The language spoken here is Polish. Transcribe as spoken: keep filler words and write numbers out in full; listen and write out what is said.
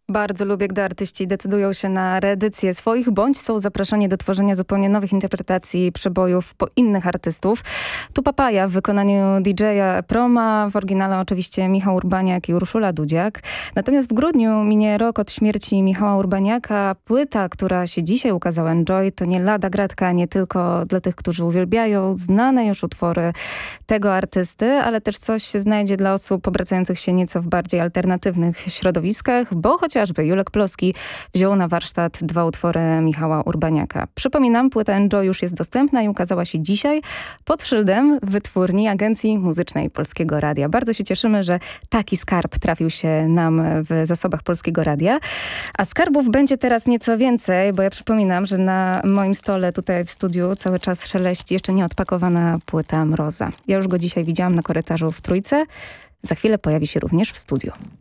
Bardzo lubię, gdy artyści decydują się na reedycję swoich, bądź są zapraszani do tworzenia zupełnie nowych interpretacji przebojów po innych artystów. Tu Papaja w wykonaniu D J Proma, w oryginale oczywiście Michał Urbaniak i Urszula Dudziak. Natomiast w grudniu minie rok od śmierci Michała Urbaniaka. Płyta, która się dzisiaj ukazała, Enjoy, to nie lada gratka, nie tylko dla tych, którzy uwielbiają znane już utwory tego artysty, ale też coś się znajdzie dla osób obracających się nieco w bardziej alternatywnych środowiskach, bo chociażby Julek Ploski wziął na warsztat dwa utwory Michała Urbaniaka. Przypominam, płyta Enjoy już jest dostępna i ukazała się dzisiaj pod szyldem wytwórni Agencji Muzycznej Polskiego Radia. Bardzo się cieszymy, że taki skarb trafił się nam w zasobach Polskiego Radia. A skarbów będzie teraz nieco więcej, bo ja przypominam, że na moim stole tutaj w studiu cały czas szeleści jeszcze nieodpakowana płyta Mroza. Ja już go dzisiaj widziałam na korytarzu w Trójce. Za chwilę pojawi się również w studiu.